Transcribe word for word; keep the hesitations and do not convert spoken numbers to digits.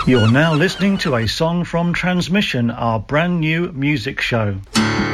You're now listening to a song from Transmission, our brand new music show.